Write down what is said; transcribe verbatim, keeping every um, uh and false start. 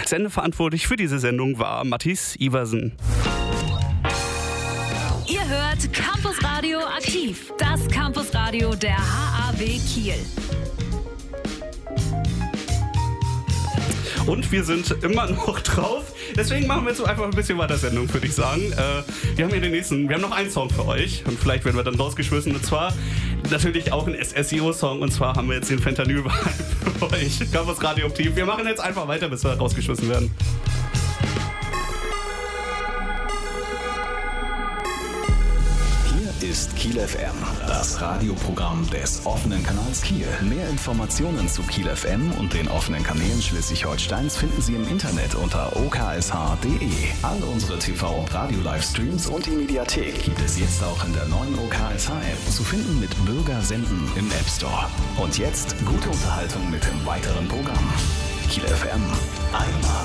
Sendeverantwortlich für diese Sendung war Matthias Iversen. Ihr hört Campus Radio aktiv, das Campusradio der H A W Kiel. Und wir sind immer noch drauf. Deswegen machen wir jetzt so einfach ein bisschen weiter Sendung, würde ich sagen. Äh, wir haben hier den nächsten, wir haben noch einen Song für euch. Und vielleicht werden wir dann rausgeschmissen. Und zwar natürlich auch ein S S I O-Song. Und zwar haben wir jetzt den Fentanyl-Vibe für euch. Campus Radio aktiv. Wir machen jetzt einfach weiter, bis wir rausgeschmissen werden. Ist Kiel F M, das Radioprogramm des offenen Kanals Kiel. Mehr Informationen zu Kiel F M und den offenen Kanälen Schleswig-Holsteins finden Sie im Internet unter o k s h punkt d e. All unsere T V- und Radio-Livestreams und die Mediathek gibt es jetzt auch in der neuen O K S H-App, zu finden mit Bürger senden im App Store. Und jetzt gute Unterhaltung mit dem weiteren Programm. Kiel F M, einmal